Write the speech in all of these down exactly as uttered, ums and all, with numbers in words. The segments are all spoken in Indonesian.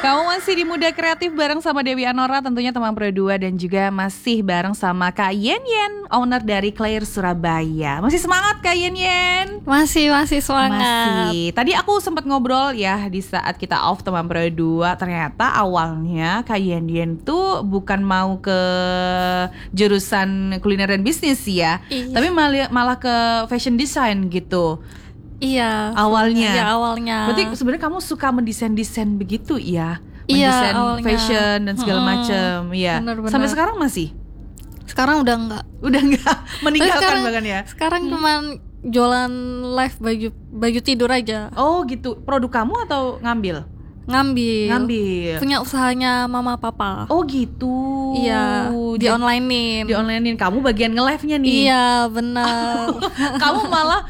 Kamu masih di Muda Kreatif bareng sama Dewi Anora, tentunya teman Pro dua, dan juga masih bareng sama Kak Yen Yen, owner dari Claire Surabaya. Masih semangat Kak Yen Yen? Masih, masih semangat. Masih. Tadi aku sempat ngobrol ya di saat kita off teman Pro dua, ternyata awalnya Kak Yen Yen tuh bukan mau ke jurusan kuliner dan bisnis ya, Iya. tapi malah, malah ke fashion design gitu. Iya. Awalnya. Iya, awalnya. Berarti sebenarnya kamu suka mendesain-desain begitu ya? Iya, Mendesain awalnya. fashion dan segala Hmm, macam, ya. benar-benar. Sampai sekarang masih? Sekarang udah enggak. Udah enggak meninggalkan sekarang, bahkan ya? Sekarang hmm. cuman jualan live baju baju tidur aja. Oh gitu. Produk kamu atau ngambil? Ngambil. Ngambil. Punya usahanya mama papa. Oh gitu. Iya. Di Jadi- onlinein. Di onlinein. Kamu bagian nge-live-nya nih. Iya, benar. Kamu malah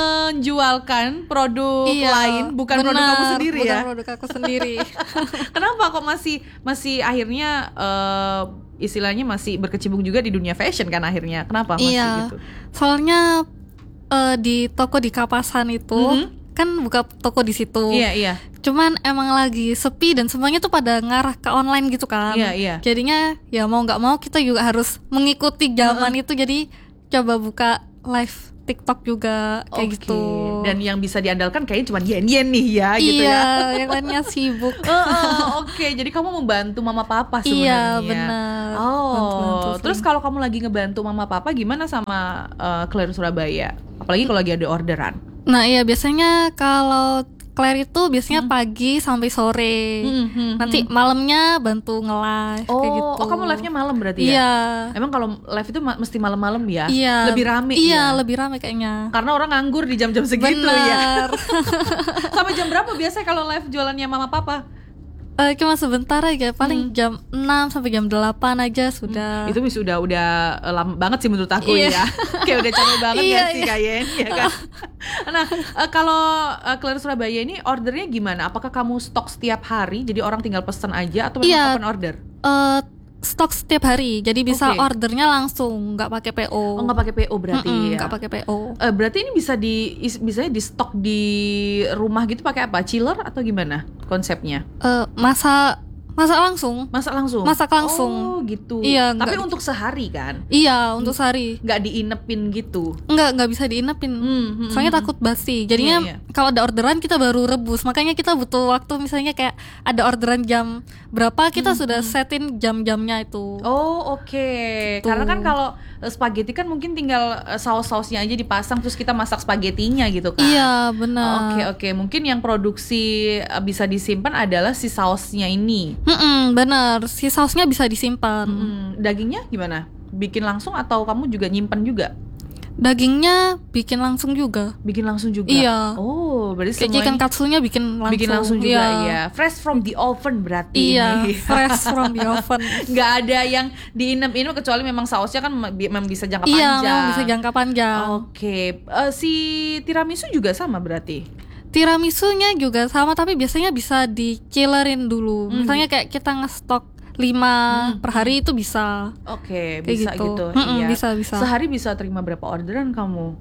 menjualkan produk Iya, lain, bukan produk benar, kamu sendiri bukan ya? produk aku sendiri. Kenapa kok masih masih akhirnya eh, istilahnya masih berkecimpung juga di dunia fashion kan akhirnya? Kenapa masih Iya. gitu? Soalnya eh, di toko di Kapasan itu Mhm. kan buka toko di situ. Iya iya. Cuman emang lagi sepi dan semuanya tuh pada ngarah ke online gitu kan. Iya, iya. Jadinya ya mau nggak mau kita juga harus mengikuti zaman itu, jadi coba buka live TikTok juga kayak Oke. gitu. Dan yang bisa diandalkan kayaknya cuma yen-yen nih ya gitu iya, ya. yang lainnya sibuk. Oh, oh, Oke, jadi kamu membantu mama papa sebenarnya. Iya, benar. Oh, Bantu-bantu sih. terus kalau kamu lagi ngebantu mama papa gimana sama eh, Claire Surabaya? Apalagi kalau lagi ada orderan. Nah iya, biasanya kalau Claire itu biasanya pagi sampai sore. Hmm, hmm, Nanti hmm. malamnya bantu nge-live Oh, kayak gitu. oh kamu live-nya malam berarti ya? Iya. Emang kalau live itu ma- mesti malam-malam ya? Iya. Lebih rame Iya, ya? lebih rame kayaknya. Karena orang nganggur di jam-jam segitu ya. Benar. Sampai jam berapa biasanya kalau live jualannya mama papa? Eh, cuma sebentar aja, Hmm. paling jam enam sampai jam delapan aja sudah. Itu wis udah udah eh, lama banget sih menurut aku Iya. ya. Kayak udah capek banget Iya, ya sih iya. Kak Yen, ya kan? Nah, eh, kalau eh, Claire Surabaya ini ordernya gimana? Apakah kamu stok setiap hari jadi orang tinggal pesan aja atau memang Iya. open order? Eh, stok setiap hari, jadi bisa Oke. ordernya langsung, nggak pakai P O. Oh, nggak pakai P O berarti Mm-mm, ya? nggak pakai P O. Eh, berarti ini bisa di is- bisa di stok di rumah gitu pakai apa? Chiller atau gimana konsepnya? Eh, masa masa langsung. Masak langsung? Masak langsung. Oh gitu. Iya, Tapi nggak- untuk sehari kan? Iya, untuk sehari. Nggak diinepin gitu? Nggak nggak bisa diinepin. Hmm, hmm, Soalnya hmm. takut basi. Jadinya Iya, iya. kalau ada orderan kita baru rebus. Makanya kita butuh waktu, misalnya kayak ada orderan jam berapa, kita sudah setin jam-jamnya itu. Oh oke, Gitu. karena kan kalau eh, spaghetti kan mungkin tinggal eh, saus-sausnya aja dipasang terus kita masak spagettinya gitu kan. Iya, Oke benar. oke, mungkin yang produksi eh, bisa disimpan adalah si sausnya ini. Mm-mm, benar. Si sausnya bisa disimpan. Hmm, dagingnya gimana? Bikin langsung atau kamu juga nyimpen juga? Dagingnya bikin langsung juga. Bikin langsung juga. Iya. Oh, berarti Kayak chicken semuanya katsunya bikin langsung. bikin langsung juga Iya. ya. Fresh from the oven berarti Iya, ini. fresh from the oven. Nggak ada yang diinem-inem kecuali memang sausnya kan mem- memang bisa jangka Iya, panjang. memang bisa jangka panjang. Oke, Eh, si tiramisu juga sama berarti? Tiramisunya juga sama, tapi biasanya bisa di-chillerin dulu. Hmm. Misalnya kayak kita ngestok lima per hari itu bisa. Oke, Kayak bisa gitu. gitu. Mm-mm, Iya. bisa, bisa. Sehari bisa terima berapa orderan kamu?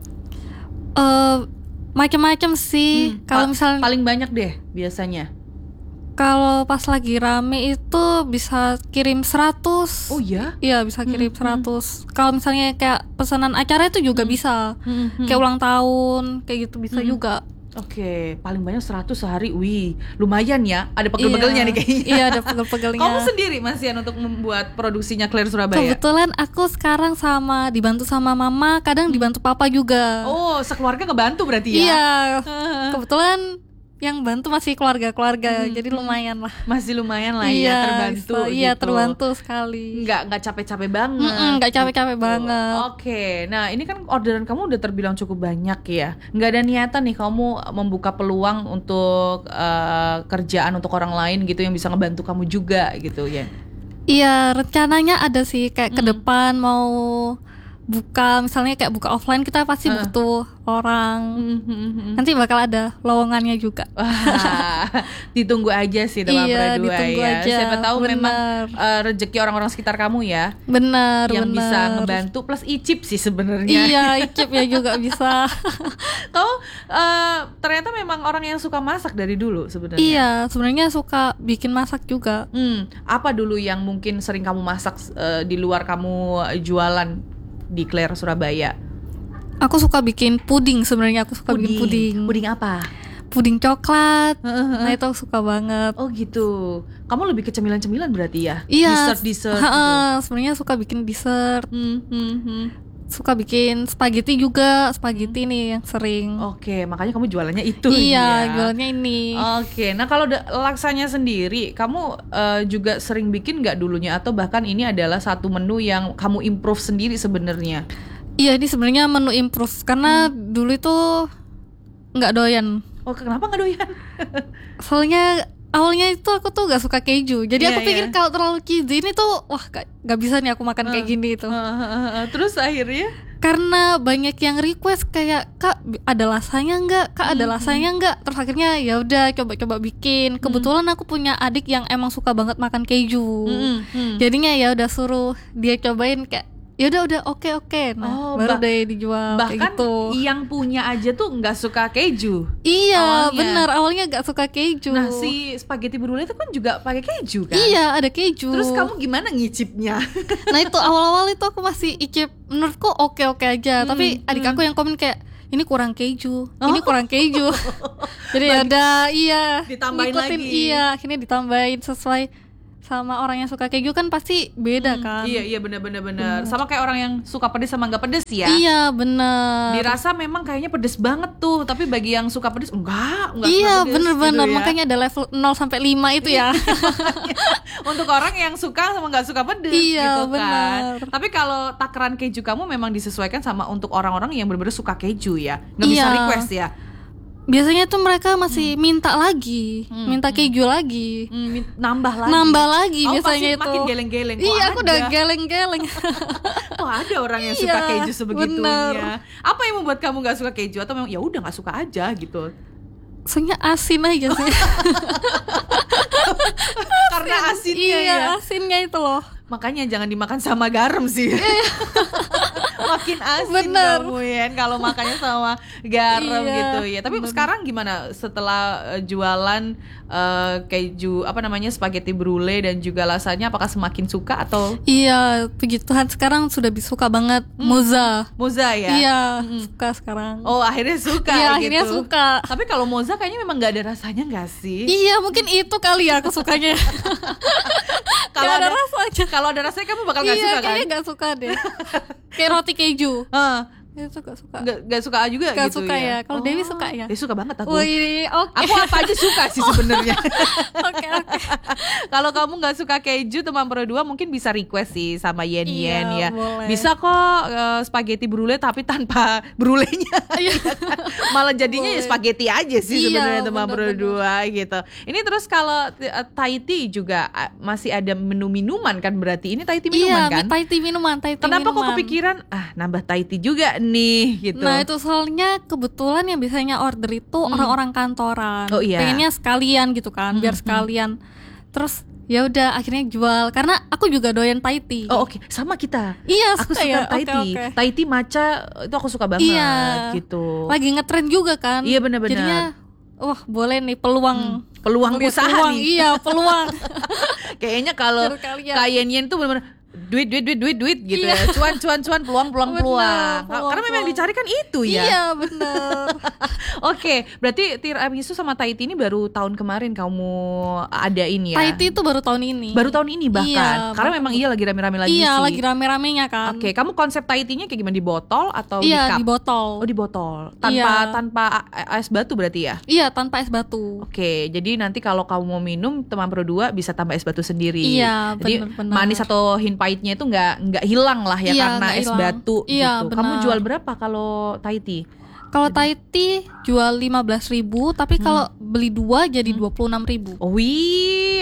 Eh macam-macam sih. Hmm, Kalau pa- misalnya paling banyak deh biasanya. kalau pas lagi rame itu bisa kirim seratus. Oh ya? Iya, bisa kirim seratus. Kalau misalnya kayak pesanan acara itu juga bisa. Hmm, Kayak ulang tahun, kayak gitu bisa juga. Oke, paling banyak seratus sehari. Wih, lumayan ya. Ada pegel-pegelnya Iya. nih kayaknya. Iya, ada pegel-pegelnya. Kamu sendiri Mas Yan untuk membuat produksinya Claire Surabaya? Kebetulan aku sekarang sama dibantu sama mama, kadang dibantu papa juga. Oh, sekeluarga ngebantu berarti ya? Iya. Kebetulan yang bantu masih keluarga-keluarga, jadi lumayan lah. Masih lumayan lah ya Iya, terbantu so- Iya, gitu. terbantu sekali. Nggak nggak capek-capek banget. Mm-mm, nggak capek-capek gitu. banget. Oke, nah ini kan orderan kamu udah terbilang cukup banyak ya. Nggak ada niatan nih kamu membuka peluang untuk eh, kerjaan untuk orang lain gitu yang bisa ngebantu kamu juga gitu ya. Iya, rencananya ada sih kayak ke depan mau buka misalnya kayak buka offline kita pasti Uh. butuh orang. Mhm. Nanti bakal ada lowongannya juga. Wah, ditunggu aja sih teman Iya, berdua ditunggu ya. aja. Siapa tahu Bener. memang uh, rezeki orang-orang sekitar kamu ya Benar, yang benar. bisa ngebantu plus icip sih sebenarnya. Iya, icipnya juga bisa. Kamu uh, ternyata memang orang yang suka masak dari dulu sebenarnya. Iya, sebenarnya suka bikin masak juga. Hmm, apa dulu yang mungkin sering kamu masak uh, di luar kamu jualan di Claire Surabaya? Aku suka bikin puding sebenarnya. Aku suka bikin puding. Puding apa? Puding coklat. Nah, itu aku suka banget. Oh gitu. Kamu lebih ke cemilan-cemilan berarti ya? Iya. Dessert-dessert Ha-ha, gitu. sebenarnya suka bikin dessert. Hmm, hmm, hmm. Suka bikin spaghetti juga. Spaghetti nih yang sering. Oke, makanya kamu jualannya itu Iya, ya. jualannya ini. Oke, nah kalau da- laksanya sendiri, kamu eh, juga sering bikin nggak dulunya atau bahkan ini adalah satu menu yang kamu improve sendiri sebenarnya? Iya, ini sebenarnya menu improve karena Hmm. dulu itu nggak doyan. Oh, kenapa nggak doyan? Soalnya awalnya itu aku tuh gak suka keju. Jadi Iya, aku pikir iya. kalau terlalu cheesy ini tuh wah gak, gak bisa nih aku makan kayak Eh, gini itu. Terus akhirnya? Karena banyak yang request kayak Kak ada lasanya nggak? Kak ada lasanya nggak? Terus akhirnya ya udah coba-coba bikin. Kebetulan aku punya adik yang emang suka banget makan keju. Mm, mm. Jadinya ya udah suruh dia cobain kayak ya udah udah oke oke. Nah Oh, baru bah- deh dijual kayak Bahkan gitu. yang punya aja tuh nggak suka keju. Iya awalnya. benar awalnya gak suka keju. Nah, si spaghetti brulee itu kan juga pakai keju kan? Iya ada keju. Terus kamu gimana ngicipnya? Nah itu awal-awal itu aku masih icip menurutku oke-oke aja. Hmm, Tapi adik aku yang komen kayak ini kurang keju, ini Oh. kurang keju. Jadi ya udah iya Ditambahin ngikutin, lagi. iya akhirnya ditambahin sesuai sama orang yang suka keju kan pasti beda kan. Iya, iya benar-benar benar. Sama kayak orang yang suka pedes sama nggak pedes ya. Iya bener. Dirasa memang kayaknya pedes banget tuh, tapi bagi yang suka pedes enggak, enggak Iya suka pedes, bener-bener gitu ya. makanya ada level nol sampai lima itu ya. Untuk orang yang suka sama nggak suka pedes Iya, gitu kan. benar. Tapi kalau takaran keju kamu memang disesuaikan sama untuk orang-orang yang benar-benar suka keju ya. Nggak bisa Iya. request ya. Biasanya tuh mereka masih minta lagi, Hmm, minta keju lagi. Hmm, min- nambah lagi. Nambah lagi Kamu biasanya pasti itu. makin geleng-geleng. Kok Iya, aku udah ada? geleng-geleng. Oh ada orang yang suka Iya, keju sebegitunya. bener. Apa yang membuat kamu nggak suka keju atau memang ya udah nggak suka aja gitu? Soalnya asin aja sih. Karena asinnya Iya, ya. asinnya itu loh. Makanya jangan dimakan sama garam sih. Makin asin Bener. kamu ya kalau makannya sama garam Iya, gitu ya. Tapi bener. sekarang gimana setelah eh, jualan eh, keju apa namanya spaghetti brulee dan juga lasanya, apakah semakin suka atau Iya, puji Tuhan sekarang sudah bi- suka banget moza. moza ya? Iya, suka sekarang. Oh akhirnya suka Iya, gitu. akhirnya suka. Tapi kalau moza kayaknya memang nggak ada rasanya nggak sih? Iya, mungkin itu kali ya aku sukanya. Kalau Gak ada ada rasanya. kalau ada rasanya kamu bakal nggak Iya, suka kan? kayaknya gak suka deh. Kayak roti keju. Hah, Itu gak suka. nggak nggak suka juga Nggak gitu suka ya? ya. Kalau Dewi suka ya? Dewi suka banget aku. Wih, oke. Aku apa aja suka sih sebenarnya. Oke, oke. Kalau kamu nggak suka keju, teman Pro dua mungkin bisa request sih sama Yen Yen Iya, ya. boleh. Bisa kok eh, spaghetti brulee tapi tanpa brulenya. Iya. Malah jadinya ya Boleh. spaghetti aja sih Iya, sebenarnya teman Pro bener-bener. dua gitu. Ini terus kalau eh, Thai tea juga eh, masih ada menu minuman kan berarti. Ini Thai tea minuman Iya, kan? Thai tea minuman, Thai tea Kenapa kok minuman. kepikiran ah nambah Thai tea juga nih gitu. Nah itu soalnya kebetulan yang biasanya order itu orang-orang kantoran. Oh, iya. Pengennya sekalian gitu kan, biar sekalian. Terus ya udah akhirnya jual karena aku juga doyan Thai tea. Oh oke, sama kita. Iya, Aku suka suka ya. Thai Oke, tea. oke. Thai tea matcha itu aku suka banget Iya. gitu. Lagi ngetren juga kan. Iya, benar-benar. Jadinya wah boleh nih peluang. Peluang Lihat usaha peluang, nih. Iya peluang. Kayaknya kalau Biar kalian. kayak Yen tuh benar-benar duit duit duit duit duit gitu Iya. ya. Cuan cuan cuan peluang peluang Bener, peluang. peluang, Karena memang yang peluang. dicari kan itu ya. Iya bener. Oke, berarti tiramisu sama Thai tea ini baru tahun kemarin kamu adain ya. Thai tea itu baru tahun ini. Baru tahun ini bahkan. Iya, Karena baru- memang iya lagi rame-rame lagi Iya sih. lagi rame-ramenya kan. Oke, kamu konsep Thai tea-nya kayak gimana, di botol atau di Iya cup? di botol. Oh, di botol. Tanpa Iya. tanpa a- es batu berarti ya? Iya tanpa es batu. Oke, jadi nanti kalau kamu mau minum teman Pro dua bisa tambah es batu sendiri. Iya, Jadi bener-bener. manis atau hint pahitnya itu nggak nggak hilang lah ya Iya, karena nggak es hilang. batu Iya, gitu. Kamu benar. jual berapa kalau Thai tea? Kalau Thai tea jual lima belas ribu, tapi kalau beli dua jadi dua puluh enam ribu. Oh, wih,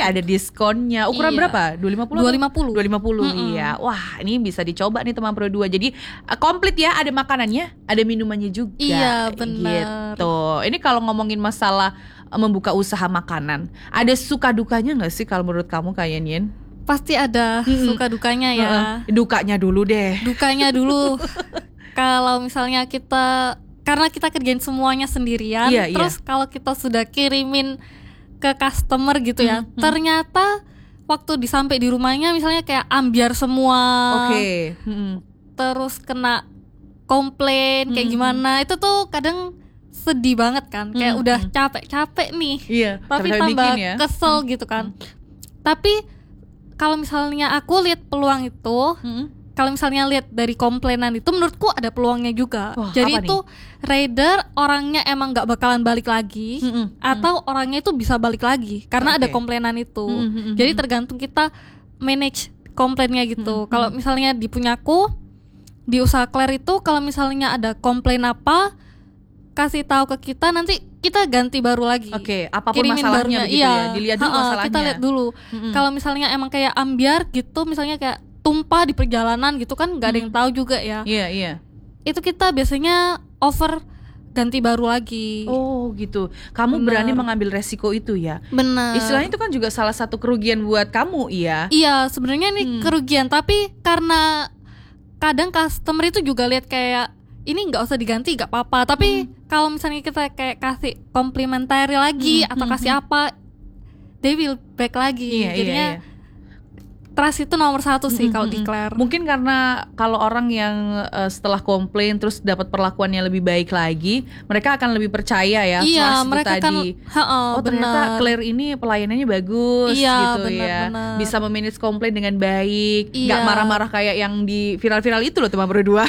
ada diskonnya. Ukuran Iya. berapa? dua ratus lima puluh? dua ratus lima puluh. dua ratus lima puluh, Mm-mm. iya. Wah, ini bisa dicoba nih teman Pro dua. Jadi uh, komplit ya, ada makanannya, ada minumannya juga. Iya, benar. Gitu. Ini kalau ngomongin masalah uh, membuka usaha makanan, ada suka dukanya nggak sih kalau menurut kamu Kak Yen Yen? Pasti ada Mm-mm. suka dukanya ya. Uh-uh. Dukanya dulu deh. Dukanya dulu. Kalau misalnya kita, karena kita kerjain semuanya sendirian, Iya, terus iya. kalau kita sudah kirimin ke customer gitu ya, Hmm, hmm. ternyata waktu disampai di rumahnya misalnya kayak ambiar semua, Oke. Mm-mm. terus kena komplain kayak Hmm, gimana, itu tuh kadang sedih banget kan, kayak Hmm, udah hmm. capek-capek nih, Iya. tapi capek-capek tambah bikin ya. kesel gitu kan. Tapi kalau misalnya aku lihat peluang itu, Mm-mm. kalau misalnya lihat dari komplainan itu, menurutku ada peluangnya juga. Wah, Jadi apa itu raider orangnya emang nggak bakalan balik lagi, Mm-mm. atau orangnya itu bisa balik lagi karena ada Oke. komplainan itu. Mm-mm. Jadi tergantung kita manage komplainnya gitu. Mm-mm. Kalau misalnya di punyaku, di usaha Claire itu, kalau misalnya ada komplain apa, kasih tahu ke kita, nanti kita ganti baru lagi. Oke, apapun Kirimin masalahnya barunya. begitu Iya. ya. Dilihat dulu Ha-ha, masalahnya. kita lihat dulu. Mm-mm. Kalau misalnya emang kayak ambiar gitu, misalnya kayak tumpah di perjalanan gitu kan, nggak ada yang tahu juga ya. Iya, iya. Itu kita biasanya over ganti baru lagi. Oh gitu. Kamu Benar. berani mengambil resiko itu ya. Benar. Istilahnya itu kan juga salah satu kerugian buat kamu, iya. Iya, sebenarnya ini Hmm. kerugian, tapi karena kadang customer itu juga lihat kayak ini nggak usah diganti, nggak apa-apa. Tapi kalau misalnya kita kayak kasih complimentary lagi Hmm, atau hmm, kasih apa, they will back lagi. Iya, iya, Jadinya iya. trust itu nomor satu sih kalau di Mm-mm. Claire. Mungkin karena kalau orang yang uh, setelah komplain terus dapat perlakuannya lebih baik lagi, mereka akan lebih percaya ya. Iya, trust itu mereka kan, tadi. ha-ha, Oh ternyata benar. Claire ini pelayanannya bagus Iya, gitu benar, ya. benar. Bisa memanage komplain dengan baik, nggak Iya. marah-marah kayak yang di viral-viral itu loh teman berdua.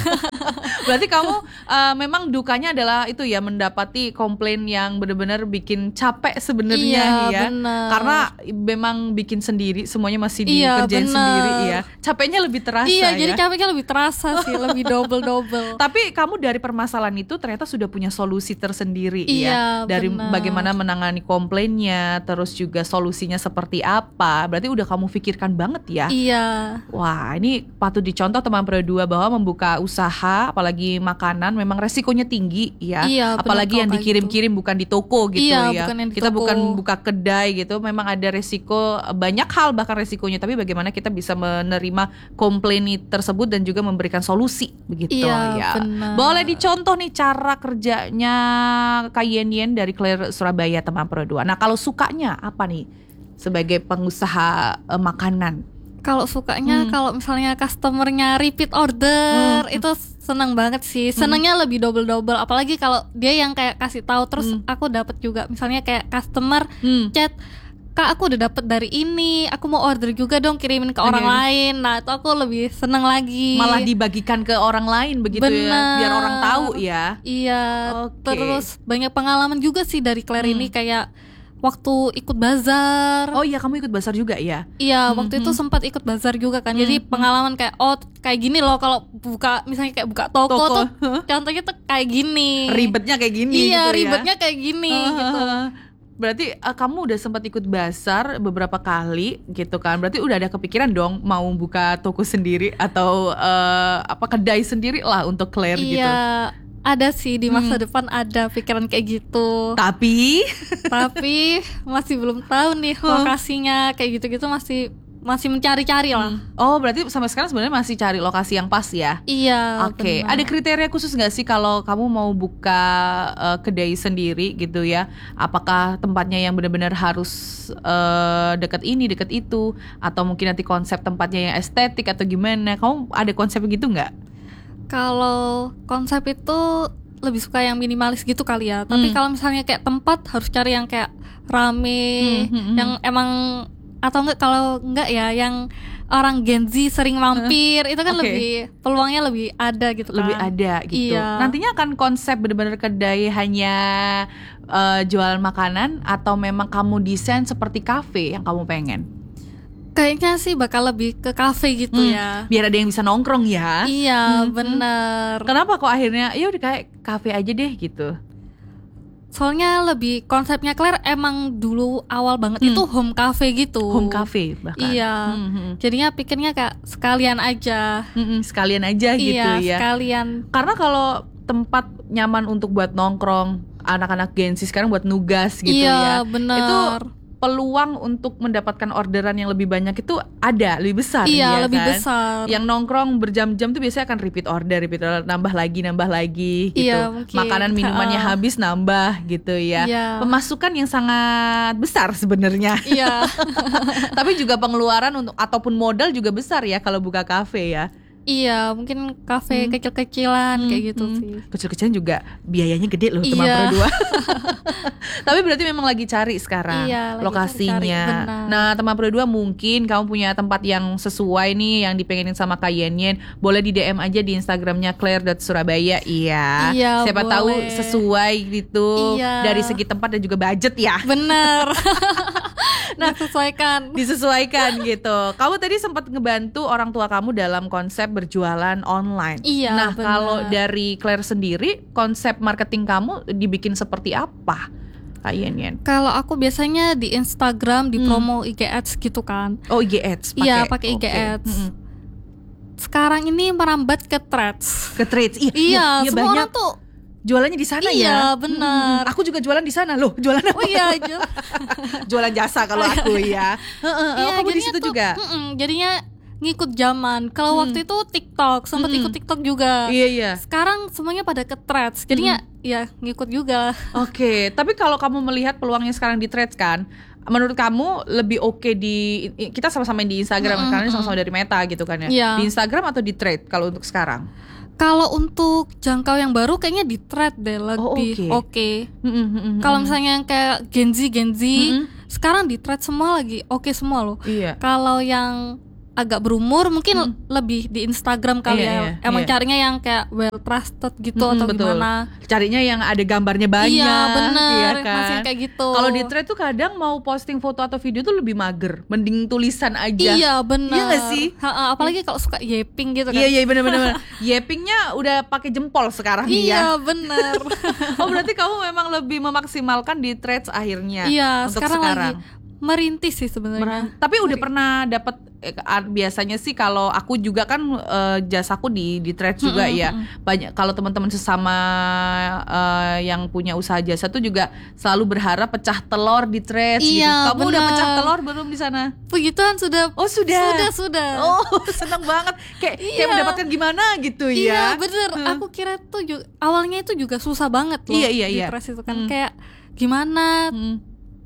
Berarti kamu uh, memang dukanya adalah itu ya, mendapati komplain yang benar-benar bikin capek sebenarnya Iya, ya. benar. Karena memang bikin sendiri, semuanya masih Iya, dikerjain benar. sendiri ya. Capeknya lebih terasa Iya, ya. jadi capeknya lebih terasa sih, lebih double-double. Tapi kamu dari permasalahan itu ternyata sudah punya solusi tersendiri ya. Iya, Dari benar. bagaimana menangani komplainnya, terus juga solusinya seperti apa. Berarti udah kamu pikirkan banget ya. Iya. Wah, ini patut dicontoh teman Pro dua bahwa membuka usaha apalagi makanan memang resikonya tinggi ya. Iya, benar apalagi kalau yang kayak dikirim-kirim bukan di toko gitu Iya, ya. bukan yang di Kita toko. bukan buka kedai gitu. Memang ada resiko, banyak hal bahkan resikonya, tapi bagaimana kita bisa menerima komplain tersebut dan juga memberikan solusi begitu Iya, ya. benar. Boleh dicontoh nih cara kerjanya Kak Yen Yen dari Claire Surabaya teman Pro dua. Nah, kalau sukanya apa nih sebagai pengusaha eh, makanan? Kalau sukanya, Hmm. kalau misalnya customernya repeat order, Hmm. itu seneng banget sih. Senengnya lebih double-double. Apalagi kalau dia yang kayak kasih tahu, terus Hmm. aku dapat juga. Misalnya kayak customer Hmm. chat, Kak aku udah dapet dari ini, aku mau order juga dong, kirimin ke orang Oke. lain. Nah itu aku lebih seneng lagi. Malah dibagikan ke orang lain begitu ya, Bener. biar orang tahu ya. Iya. Oke. Terus banyak pengalaman juga sih dari Claire Hmm. ini, kayak waktu ikut bazar. Oh iya, kamu ikut bazar juga ya? Iya, Hmm, waktu itu hmm. sempat ikut bazar juga kan. Jadi Hmm, pengalaman kayak oh kayak gini loh kalau buka, misalnya kayak buka toko, Toko. tuh contohnya tuh kayak gini. Ribetnya kayak gini gitu ya. Iya, ribetnya kayak gini gitu. Berarti uh, kamu udah sempat ikut bazar beberapa kali gitu kan. Berarti udah ada kepikiran dong mau buka toko sendiri atau uh, apa kedai sendiri lah untuk Claire gitu. Iya, ada sih di masa Hmm. depan ada pikiran kayak gitu. Tapi Tapi masih belum tahu nih lokasinya kayak gitu-gitu, masih masih mencari-cari lah. oh berarti sampai sekarang sebenarnya masih cari lokasi yang pas ya. Iya. Oke, benar. ada kriteria khusus nggak sih kalau kamu mau buka uh, kedai sendiri gitu ya? Apakah tempatnya yang benar-benar harus uh, dekat ini, dekat itu, atau mungkin nanti konsep tempatnya yang estetik atau gimana? Kamu ada konsep gitu nggak? Kalau konsep itu lebih suka yang minimalis gitu kali ya. Tapi Hmm. kalau misalnya kayak tempat harus cari yang kayak rame, Hmm, hmm, hmm. yang emang, atau enggak kalau enggak ya yang orang Gen Z sering mampir, itu kan Oke. lebih peluangnya lebih ada gitu kan. Lebih ada gitu. Iya. Nantinya akan konsep benar-benar kedai hanya uh, jualan makanan atau memang kamu desain seperti kafe yang kamu pengen? Kayaknya sih bakal lebih ke kafe gitu Hmm, ya. biar ada yang bisa nongkrong ya. Iya, Hmm, bener. Kenapa kok akhirnya ya udah kayak kafe aja deh gitu? Soalnya lebih konsepnya Claire emang dulu awal banget Hmm. itu home cafe gitu. Home cafe bahkan. Iya. Hmm, hmm. Jadinya pikirnya kayak sekalian aja. Mm-mm, sekalian aja gitu Iya, ya. sekalian. Karena kalau tempat nyaman untuk buat nongkrong, anak-anak Gen Z sekarang buat nugas gitu ya. Iya, benar. Itu peluang untuk mendapatkan orderan yang lebih banyak itu ada, lebih besar ya Iya, lebih kan? besar. Yang nongkrong berjam-jam tuh biasanya akan repeat order, repeat order, nambah lagi, nambah lagi gitu. Iya, mungkin. Makanan minumannya Ha-ha. habis nambah gitu ya. Iya. Pemasukan yang sangat besar sebenarnya. Iya. Tapi juga pengeluaran untuk ataupun modal juga besar ya kalau buka kafe ya. Iya, mungkin kafe Hmm. kecil-kecilan kayak gitu Hmm. sih. Kecil-kecilan juga biayanya gede loh teman Iya. Pro dua. Tapi berarti memang lagi cari sekarang Iya, lagi lokasinya. cari-cari, benar. Nah, teman Pro dua mungkin kamu punya tempat yang sesuai nih yang dipengenin sama Kak Yen Yen. Boleh di D M aja di Instagramnya claire dot surabaya. Iya. Iya, Siapa boleh. tahu sesuai gitu Iya. dari segi tempat dan juga budget ya. Bener. Nah, sesuaikan. Disesuaikan gitu. Kamu tadi sempat ngebantu orang tua kamu dalam konsep berjualan online. Iya, Nah, benar. kalau dari Claire sendiri, konsep marketing kamu dibikin seperti apa? Kak Yen Yen. Kalau aku biasanya di Instagram di Hmm. promo I G Ads gitu kan. Oh, I G Ads pakai. Iya, pakai I G Oke. Ads. Mm-mm. Sekarang ini merambat ke Threads. Ke trades. Iya, Iya, iya, semua banyak orang tuh. jualannya di sana Iya, ya. benar. Mm-mm. Aku juga jualan di sana loh. Jualan apa? Oh iya, ju- Jualan jasa kalau aku ya. Heeh, iya, kamu di jadinya situ tuh, juga. mm-mm, jadinya ngikut zaman. Kalau Hmm. waktu itu TikTok, sempat Mm-mm. ikut TikTok juga. Iya, iya. Sekarang semuanya pada ke Threads. Jadinya ya ngikut juga. Oke, tapi kalau kamu melihat peluangnya sekarang di Threads kan, menurut kamu lebih oke di kita sama-sama di Instagram Mm-mm, karena ini mm-mm. sama-sama dari Meta gitu kan ya. Iya. Di Instagram atau di Threads kalau untuk sekarang? Kalau untuk jangkau yang baru kayaknya di Thread deh lebih oke. oke. Mm-mm, mm-mm, Kalau mm-mm. misalnya yang kayak Gen Z, Gen Z, Mm-mm. sekarang di Thread semua lagi oke semua loh. Iya. Kalau yang agak berumur mungkin Mm. lebih di Instagram kali Iya, ya. iya, Emang iya. carinya yang kayak well trusted gitu Mm-mm, atau betul. gimana. Carinya yang ada gambarnya banyak. Iya bener, iya kan? masih kayak gitu. Kalau di Threads tuh kadang mau posting foto atau video tuh lebih mager, mending tulisan aja. Iya bener. Iya nggak sih? Ha-ha, apalagi kalau suka yeping gitu kan. Iya iya benar-benar. Yepingnya udah pakai jempol sekarang nih ya. Iya bener. Oh berarti kamu memang lebih memaksimalkan di Threads akhirnya. Iya untuk sekarang, sekarang. lagi merintis sih sebenarnya. Meran- Tapi udah pernah dapat eh, a- biasanya sih kalau aku juga kan eh, jasaku di di Threads juga Mm-mm, ya. Banyak kalau teman-teman sesama eh, yang punya usaha jasa tuh juga selalu berharap pecah telur di Threads gitu. Iya, Kamu udah benar. pecah telur belum di sana? Puji-Tuhan sudah. Oh, sudah. Sudah sudah. Oh, senang banget. Kayak kayak Iya. mendapatkan gimana gitu Iya ya. bener. Hmm. Aku kira tuh ju- awalnya itu juga susah banget loh. Iya, iya, di iya. Threads itu kan Hmm. kayak gimana. Hmm,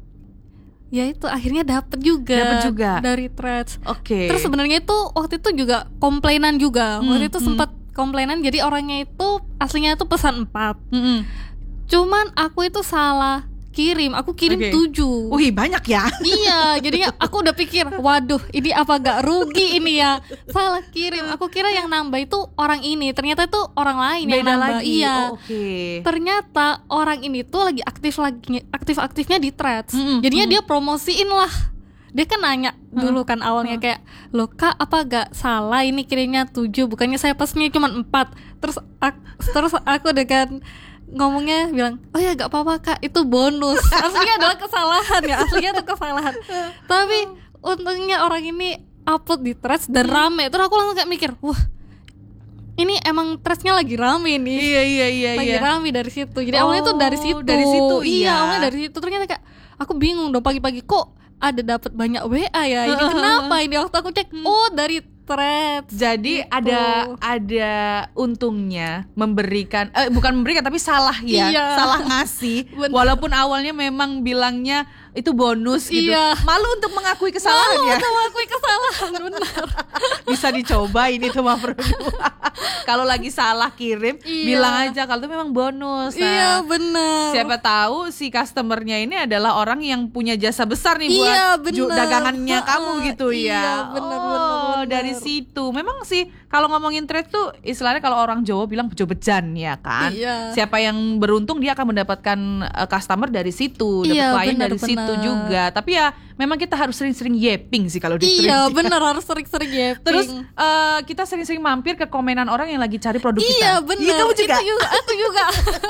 Ya itu akhirnya dapet juga. Dapet juga. Dari Threads. Oke. Terus sebenarnya itu waktu itu juga komplainan juga. Hmm, Waktu itu hmm. sempat komplainan. Jadi orangnya itu aslinya itu pesan empat. Mm-mm. Cuman aku itu salah kirim. Aku kirim Oke. tujuh. Wih, banyak ya. Iya, jadinya aku udah pikir, waduh, ini apa gak rugi ini ya? Salah kirim. Aku kira yang nambah itu orang ini, ternyata itu orang lain yang Beda nambah. lagi. Iya. Oh, oke. Ternyata orang ini tuh lagi aktif lagi aktif-aktifnya di Threads. Mm-mm, Jadinya mm-mm. dia promosiin lah. Dia kan nanya dulu kan awalnya kayak, "Loh, Kak, apa gak salah ini kirimnya tujuh, bukannya saya pesennya cuma empat." Terus aku, terus aku dengan ngomongnya bilang, "Oh ya gak apa-apa Kak, itu bonus." Aslinya adalah kesalahan ya, aslinya itu kesalahan. Tapi untungnya orang ini upload di Threads dan rame. Terus aku langsung kayak mikir, wah, ini emang Threads-nya lagi rame nih. Iya iya iya Lagi iya. rame dari situ. Jadi Oh, awalnya tuh dari situ. dari situ, iya. Iya, awalnya dari situ. Ternyata kayak aku bingung dong pagi-pagi kok ada dapat banyak W A ya. Ini kenapa ini? Waktu aku cek, oh dari Threads. Jadi Gitu. ada ada untungnya memberikan eh bukan memberikan tapi salah ya, Iya. salah ngasih. Bener. Walaupun awalnya memang bilangnya itu bonus gitu. Iya. Malu untuk mengakui kesalahan Malu ya. untuk mengakui kesalahan, benar. Bisa dicoba ini tuh mah berdua. Kalau lagi salah kirim, Iya. bilang aja kalau itu memang bonus. Nah, Iya, benar. siapa tahu si customernya ini adalah orang yang punya jasa besar nih buat Iya, ju- bener. dagangannya Ha-ha, kamu gitu iya, ya. bener, oh, bener, bener. dari situ. Memang sih kalau ngomongin trade tuh istilahnya kalau orang Jawa bilang bejo-bejan ya kan. Iya. Siapa yang beruntung dia akan mendapatkan uh, customer dari situ, dapat Iya, klien benar, dari benar. situ juga. Tapi ya memang kita harus sering-sering yeping sih kalau di trade. Iya bener, harus sering-sering yeping. Terus uh, kita sering-sering mampir ke komenan orang yang lagi cari produk kita. Iya bener, Iya, kamu juga. itu juga, aku juga.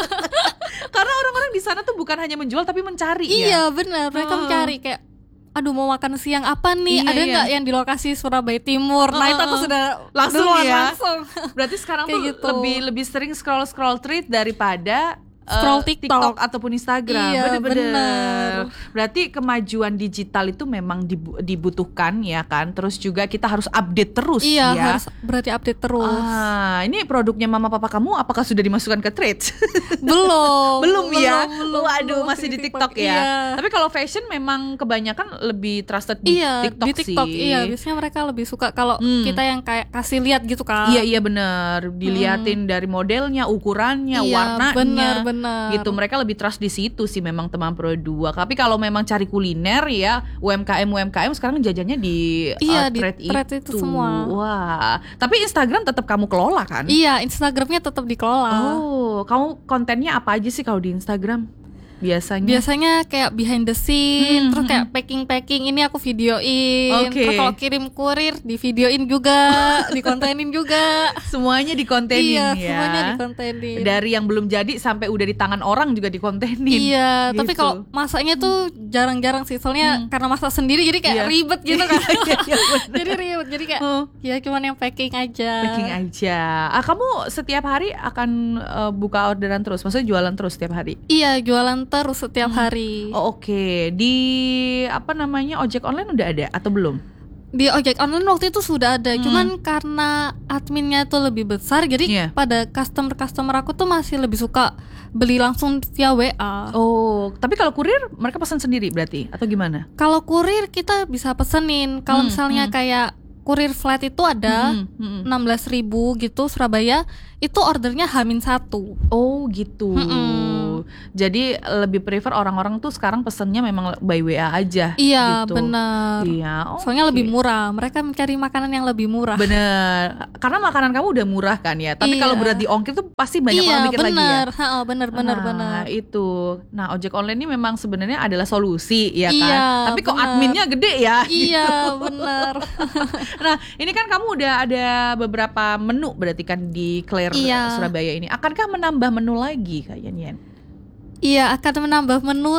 Karena orang-orang di sana tuh bukan hanya menjual tapi mencari ya. Iya bener, mereka Oh. mencari kayak aduh mau makan siang apa nih, Iya, ada iya. nggak yang di lokasi Surabaya Timur. Nah itu aku sudah Langsung duluan, ya. langsung. Berarti sekarang Kayak tuh gitu. lebih lebih sering scroll scroll tweet daripada uh, Scroll TikTok. ataupun Instagram. Iya, Bener-bener. bener. Berarti kemajuan digital itu memang dibu- dibutuhkan ya kan. Terus juga kita harus update terus Iya ya. harus berarti update terus. Ah, ini produknya mama papa kamu apakah sudah dimasukkan ke trade? belum, belum ya. belum, Waduh, belum, masih di TikTok ya. Iya. Tapi kalau fashion memang kebanyakan lebih trusted di Iya, TikTok, di TikTok sih. iya biasanya mereka lebih suka kalau Hmm. kita yang kayak kasih lihat gitu kan. Iya iya benar, diliatin dari modelnya, ukurannya, Iya, warnanya, benar, benar. gitu. Mereka lebih trust di situ sih memang teman Pro dua. Tapi kalau memang cari kuliner ya U M K M U M K M sekarang jajannya di Iya, uh, di thread thread itu semua. Wah, tapi Instagram tetap kamu kelola kan? Iya, Instagramnya tetap dikelola. Oh, kamu kontennya apa aja sih kalau di Instagram? Biasanya. Biasanya kayak behind the scene, Hmm, terus hmm, kayak packing-packing ini aku videoin. Oke. Terus kalau kirim kurir di videoin juga, dikontenin juga. Semuanya dikontenin Iya, ya. semuanya dikontenin. Dari yang belum jadi sampai udah di tangan orang juga dikontenin. Iya, Gitu. tapi kalau masaknya tuh jarang-jarang sih, soalnya Hmm. karena masak sendiri jadi kayak Iya. ribet gitu kan. Iya, iya, bener. Jadi ribet, jadi kayak Oh. ya cuman yang packing aja. Packing aja. Ah, kamu setiap hari akan uh, buka orderan terus? Maksudnya jualan terus setiap hari? Iya, jualan terus setiap Hmm. hari. Oh, oke. Di apa namanya ojek online udah ada atau belum? Di ojek online waktu itu sudah ada, Hmm. cuman karena adminnya itu lebih besar, jadi Iya. pada customer-customer aku tuh masih lebih suka beli langsung via W A. Oh, tapi kalau kurir mereka pesan sendiri berarti atau gimana? Kalau kurir kita bisa pesenin. Kalau Hmm, misalnya hmm. kayak kurir flat itu ada Hmm, hmm. enam belas ribu gitu Surabaya, itu ordernya Hamin satu. Oh gitu. Mm-mm. Jadi lebih prefer orang-orang tuh sekarang pesennya memang by W A aja. Iya gitu. benar. Iya. Soalnya oke. lebih murah. Mereka mencari makanan yang lebih murah. Bener. Karena makanan kamu udah murah kan ya. Tapi Iya. kalau berat di ongkir tuh pasti banyak iya, orang mikir lagi ya. benar. Ha, benar benar Nah, benar. itu. Nah, ojek online ini memang sebenarnya adalah solusi ya kan. Iya, Tapi kok benar. adminnya gede ya. Iya benar. Nah, ini kan kamu udah ada beberapa menu berarti kan di Claire Iya. Surabaya ini. Akankah menambah menu lagi kayaknya? Iya, akan menambah menu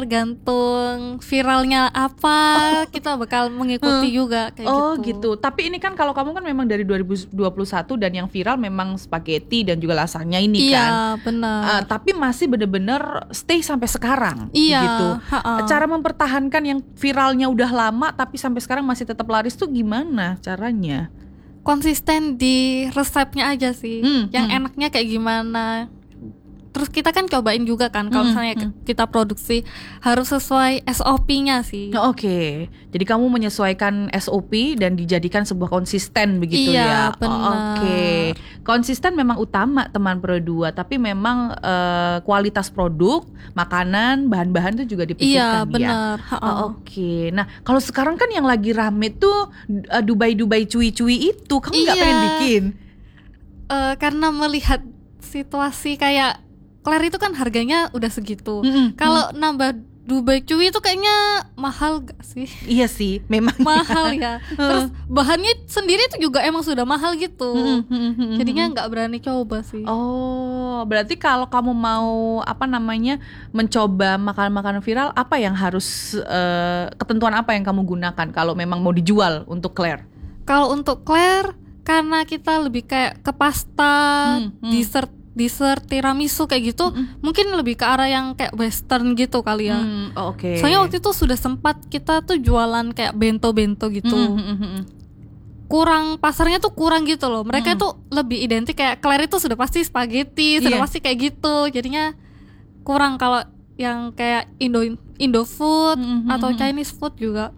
tergantung viralnya apa, kita bakal mengikuti juga kayak Oh gitu. gitu. Tapi ini kan kalau kamu kan memang dari dua ribu dua puluh satu dan yang viral memang spaghetti dan juga lasagna ini kan. Iya, benar. Uh, tapi masih bener-bener stay sampai sekarang Iya, gitu. ha-ha. Cara mempertahankan yang viralnya udah lama tapi sampai sekarang masih tetap laris tuh gimana caranya? Konsisten di resepnya aja sih. Hmm, yang hmm. enaknya kayak gimana. Terus kita kan cobain juga kan kalau Hmm, misalnya hmm. kita produksi harus sesuai S O P-nya sih. Oh, Oke, jadi kamu menyesuaikan S O P dan dijadikan sebuah konsisten begitu ya. Iya, Oh, benar. Oke, konsisten memang utama teman Pro dua, tapi memang eh, kualitas produk, makanan, bahan-bahan itu juga dipikirkan Iya, ya. benar. Ha-ha. Oh, Oke, nah kalau sekarang kan yang lagi rame tuh eh, Dubai-Dubai cuy-cuy itu, kamu nggak Iya. pengen bikin? Eh, karena melihat situasi kayak Claire itu kan harganya udah segitu. Mm-mm, Kalau nambah Dubai cuy itu kayaknya mahal gak sih? Iya sih, memang. Mahal ya. Terus bahannya sendiri itu juga emang sudah mahal gitu. Mm-mm, mm-mm, mm-mm. Jadinya nggak berani coba sih. Oh, berarti kalau kamu mau apa namanya mencoba makanan-makanan viral, apa yang harus eh, ketentuan apa yang kamu gunakan kalau memang mau dijual untuk Claire? Kalau untuk Claire karena kita lebih kayak ke pasta, Hmm, hmm. dessert dessert tiramisu kayak gitu, mungkin lebih ke arah yang kayak western gitu kali ya. Hmm, oh, Oke. Soalnya waktu itu sudah sempat kita tuh jualan kayak bento-bento gitu. Hmm, hmm, hmm, hmm. Kurang pasarnya tuh kurang gitu loh. Mereka Hmm. tuh lebih identik kayak Claire itu sudah pasti spaghetti, sudah Iya. pasti kayak gitu. Jadinya kurang kalau yang kayak Indo Indofood Mm-mm. atau Chinese food juga.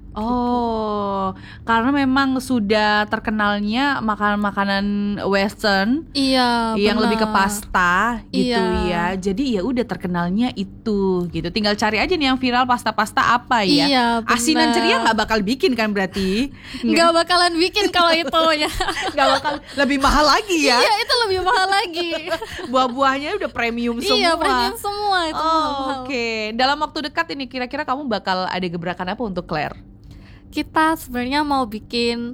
Oh, karena memang sudah terkenalnya makanan-makanan Western Iya, yang benar. lebih ke pasta gitu Iya. ya. Jadi ya udah terkenalnya itu gitu. Tinggal cari aja nih yang viral pasta-pasta apa ya. Iya, Asinan benar. ceria nggak bakal bikin kan berarti? Nggak bakalan bikin kalau itu ya. Nggak bakal, lebih mahal lagi ya. Iya, itu lebih mahal lagi. Buah-buahnya udah premium semua. Iya, premium semua itu Oh, mahal-mahal. oke. Dalam waktu dekat ini kira-kira kamu bakal ada gebrakan apa untuk Claire? Kita sebenarnya mau bikin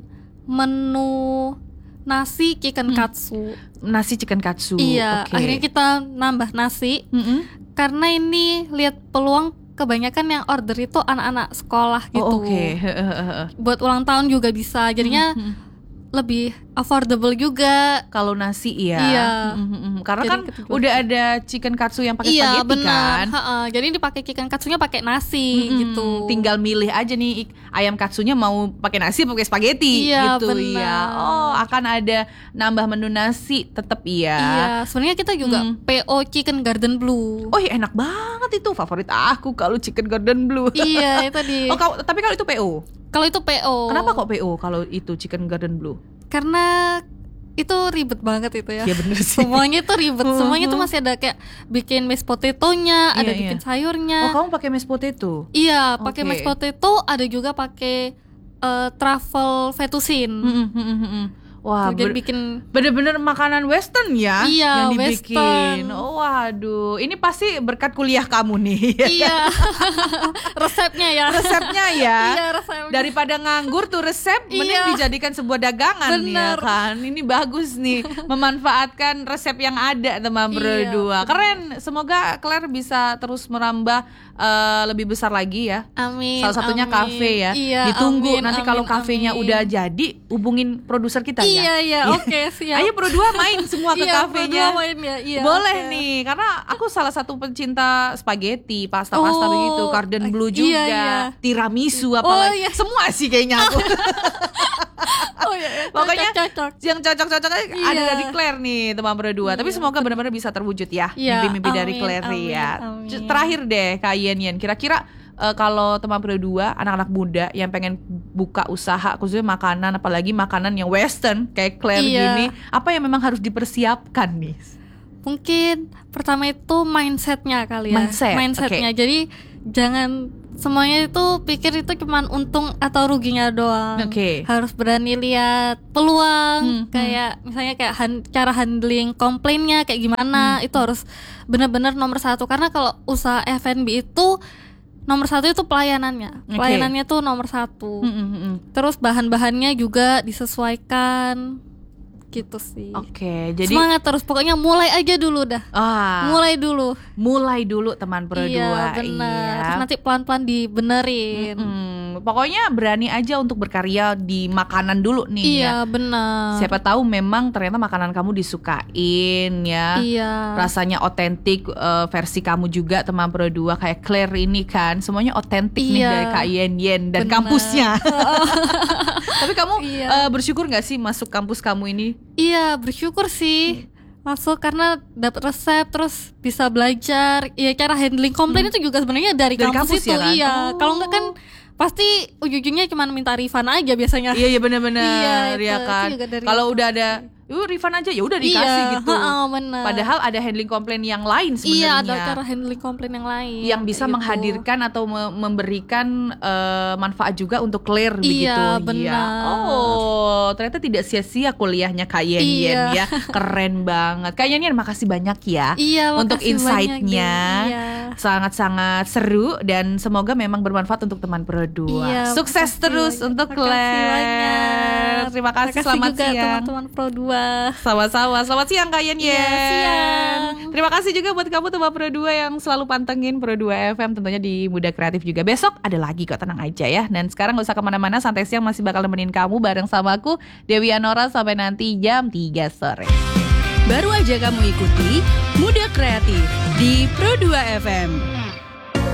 menu nasi chicken katsu. Nasi chicken katsu. Iya, Oke. akhirnya kita nambah nasi Mm-mm. karena ini lihat peluang kebanyakan yang order itu anak-anak sekolah gitu. Oh, oke. Buat ulang tahun juga bisa. Jadinya Mm-mm. lebih affordable juga. Kalau nasi iya. Iya. Mm-mm. Karena Jadi kan ketujuh. udah ada chicken katsu yang pakai Iya, spaghetti benar. kan. Ha-ha. Jadi dipakai chicken katsunya pakai nasi Mm-mm. gitu. Tinggal milih aja nih ik- ayam katsunya mau pakai nasi pakai spaghetti Iya, gitu benar. ya. Oh, akan ada nambah menu nasi tetap iya. Iya, sebenarnya kita juga Hmm. P O Chicken Garden Blue. Oh, iya, enak banget itu, favorit aku kalau chicken garden blue. Iya, itu di. Oh, kau- tapi kalau itu P O. Kalau itu P O. Kenapa kok P O kalau itu chicken garden blue? Karena itu ribet banget itu ya. Ya bener sih. Semuanya itu ribet. Mhm. Semuanya itu masih ada kayak bikin mashed potato-nya, ada Iya, bikin iya. sayurnya. Oh, kamu pakai mashed potato? Iya, pakai Oke. mashed potato, ada juga pakai eh, truffle fettuccine. Mm-mm, mm-mm, mm-mm. Wah, Tuh, jadi ber- bikin bener-bener makanan Western ya Iya, yang dibikin. Western. Oh, waduh, ini pasti berkat kuliah kamu nih. iya. Resepnya ya. Resepnya ya. Iya, resepnya. Daripada nganggur tuh resep, mending Iya. dijadikan sebuah dagangan nih ya Bener. kan. Ini bagus nih, memanfaatkan resep yang ada teman Iya, berdua. bener. Keren. Semoga Claire bisa terus merambah eh, lebih besar lagi ya. Amin. Salah satunya amin. kafe ya. Iya, Ditunggu amin, nanti amin, kalau kafenya amin. udah jadi, hubungin produser kita ya. Iya, iya, oke, siap. Ayo berdua main semua ke Iya, kafenya. berdua main ya, iya, Boleh oke. nih, karena aku salah satu pencinta spaghetti, pasta-pasta Oh, begitu, garden blue iya, juga, iya. tiramisu Oh, apalagi. iya. Semua sih kayaknya aku. Oh iya, iya. Pokoknya cocok. yang cocok-cocok ada Iya. dari Claire nih teman berdua. Tapi Iya. semoga benar-benar bisa terwujud ya Iya, mimpi-mimpi dari amin, Claire amin, ya. amin. Terakhir deh Kak Yen Yen, kira-kira eh, kalau teman berdua, anak-anak muda yang pengen buka usaha khususnya makanan, apalagi makanan yang Western kayak Claire Iya. gini, apa yang memang harus dipersiapkan nih? Mungkin pertama itu mindsetnya kali ya. Mindset, Mindsetnya. Jadi jangan semuanya itu pikir itu cuman untung atau ruginya doang. Oke. Harus berani lihat peluang. Hmm, Kayak misalnya kayak han- cara handling komplainnya kayak gimana. Hmm, Itu harus benar-benar nomor satu. Karena kalau usaha F and B itu nomor satu itu pelayanannya. Oke. Pelayanannya tuh nomor satu. Mm, mm, mm, mm. Terus bahan-bahannya juga disesuaikan. Gitu sih. Oke, jadi Semangat terus, pokoknya mulai aja dulu dah. ah, Mulai dulu. mulai dulu teman berdua. Iya, benar. Terus nanti pelan-pelan dibenerin. Mm, pokoknya berani aja untuk berkarya di makanan dulu nih ya. Iya, benar. Siapa tahu memang ternyata makanan kamu disukain ya. Iya. Rasanya otentik, eh, versi kamu juga teman berdua kayak Claire ini kan. Semuanya otentik nih Iya. dari Kak Yen Yen dan Benar. kampusnya. Tapi kamu Iya. eh, bersyukur gak sih masuk kampus kamu ini? Iya, bersyukur sih. Masuk karena dapat resep terus bisa belajar. Iya, cara handling komplain itu juga sebenarnya dari, Dari kampus, kampus itu. ya kan? Iya. Oh. Kalau enggak kan pasti ujung-ujungnya cuma minta refund aja biasanya. Iya iya benar-benar Iya, ya itu- kan. itu juga dari Kalau kampus udah ada, yuk refund aja ya udah dikasih Iya, gitu. heeh, benar. Padahal ada handling komplain yang lain Iya, sebenarnya. ada cara handling komplain yang lain. yang bisa kayak gitu. menghadirkan atau me- memberikan eh, manfaat juga untuk Claire Iya, begitu. benar. Oh, ternyata tidak sia-sia kuliahnya Kak Yen Yen Iya. ya. Keren banget. Kak Yen Yen makasih banyak ya. Iya, untuk makasih insight-nya. banyak, Deh. Iya. Sangat-sangat seru dan semoga memang bermanfaat untuk teman berdua. Iya, Sukses makasih terus banyak. untuk Makasih Claire. banyak. Terima kasih, Makasih selamat juga siang. teman-teman Pro dua. Sama-sama. Selamat siang Kak Yen Yen. Iya, siang. Terima kasih juga buat kamu teman Pro dua yang selalu pantengin Pro dua F M tentunya di Muda Kreatif juga. Besok ada lagi kok, tenang aja ya. Dan sekarang gak usah kemana-mana, Santai Siang masih bakal nemenin kamu bareng sama aku Dewi Anora sampai nanti jam tiga sore. Baru aja kamu ikuti Muda Kreatif di Pro dua F M.